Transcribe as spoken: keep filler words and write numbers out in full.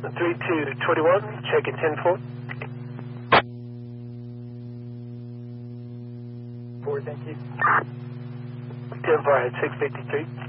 three two two one, check it ten four. four, thank you. ten four at six fifty-three.